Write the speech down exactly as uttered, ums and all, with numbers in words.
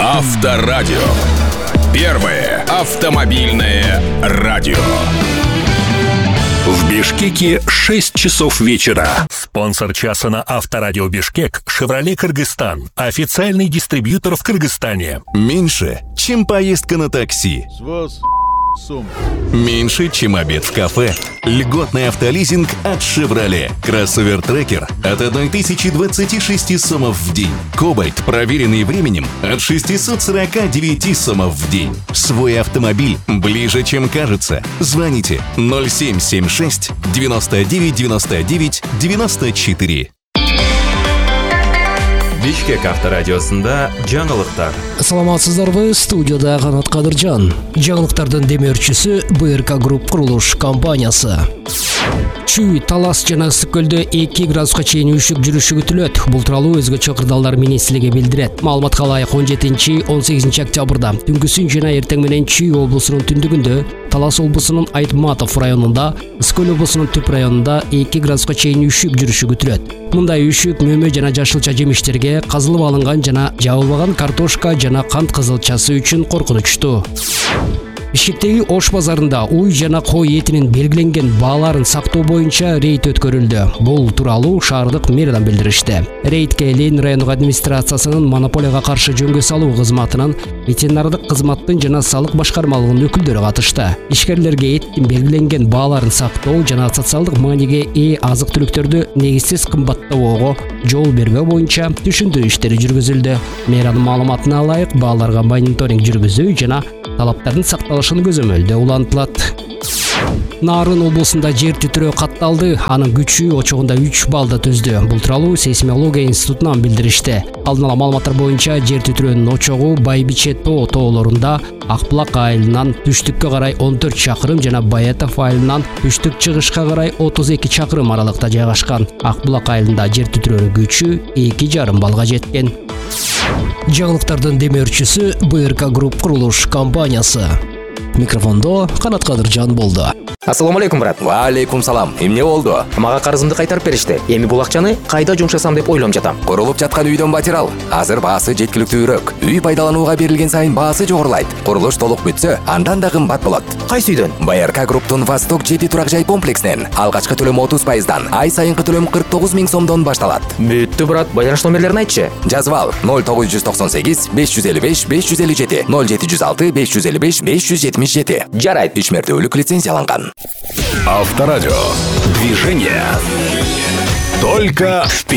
Авторадио. Первое автомобильное радио. В Бишкеке шесть часов вечера. Спонсор часа на Авторадио Бишкек — «Шевроле Кыргызстан», официальный дистрибьютор в Кыргызстане. Меньше, чем поездка на такси. Меньше, чем обед в кафе. Льготный автолизинг от «Шевроле». Кроссовер Трекер от тысячи двадцати шести сомов в день. Кобальт, проверенный временем, от шестисот сорока девяти сомов в день. Свой автомобиль ближе, чем кажется. Звоните ноль семь семь шесть девяносто девять девяносто девять девяносто четыре. Бишкек авторадиосында жаңылыктар. Саламатсыздарбы, студияда Канат Кадыржан. Жаңылыктардын демеушүсү бэ эр ка Групп курулуш компаниясы. Чүй, Талас жана Ысык-Көлдө эки градуска чейин үшүк жүрүшү күтүлөт. Бул тууралуу өзгөчө кырдаалдар министрлиги билдирет. Маалыматка ылайык он жетинчи он сегизинчи октябрда түнкүсүн жана эртең менен Чүй облусунун түндүгүндө, Талас облусунун Айтматов районунда, Ысык-Көл облусунун Түп районунда эки градуска чейин үшүк жүрүшү күтүлөт. Мындай үшүк мөмө жана жашылча жемиштерге, казылып алынган жана жабылбаган картошка жана кант кызылчасы үчүн коркунучтуу. Бишкектеги Ош базарында уй жана кой этинин белгиленген бааларын сактоо боюнча рейд өткөрүлдү. Бул тууралуу шаардык мэриядан билдиришти. Рейдке Ленин райондук администрациясынын монополияга каршы жөнгө салуу кызматынын, ветеринардык кызматтын жана салык башкармалыгынын өкүлдөрү катышты. Ишкерлерге эттин белгиленген бааларын сактоо жана социалдык мааниге ээ азык-түлүктөрдү негизсиз кымбаттоого жол бербөө боюнча түшүндүрүү иштери жүргүзүлдү. Мэриянын маалыматына ылайык, бааларга мониторинг жүргүзүү жана талаптардын сакталышын көзөмөлдөө улантылат. Нарын облусунда жер титирөө катталды. Анын күчү очогунда үч баллды түздү. Бул тууралуу сейсмология институтунан билдиришти. Алдын ала маалыматтар боюнча жер титирөөнүн очогу Байбиче тоо тоолорунда, Акбулак айылынан түштүккө карай он төрт чакырым жана Баятов айылынан түштүк чыгышка карай отуз эки чакырым аралыкта жайгашкан. Акбулак айылында жер титирөөнүн күчү эки жарым баллга жеткен. Жаңылыктардын демеушүсү бэ эр ка Групп курулуш компаниясы. Микрофондо Канат Кадыржан болду. Ассаламу алейкум, брат. Ва алейкум салам. Эмне болду? Мага карызымды кайтарып беришти. Эми бул акчаны кайда жумшасам деп ойлоп жатам. Курулуп жаткан үйдөн батир ал. Азыр баасы жеткиликтүүрөөк. Үй пайдаланууга берилген сайын баасы жогорулайт. Курулуш толук бүтсө, андан да кымбат болот. Кайсы үйдөн? бэ эр ка Групптун Восток жети турак жай комплексинен алгачкы төлөм отуз пайыздан, ай сайынкы төлөм кырк тогуз миң сомдон башталат. Бүттү, брат. Байланыш номерлерин айтчы. Жазып ал: ноль тогуз жүз токсон сегиз беш жүз элүү беш беш жүз элүү жети, ноль жети жүз алты беш жүз элүү беш беш жүз жетимиш жети. Жарайт. Ишмердүүлүк лицензияланган. Авторадио. Движение только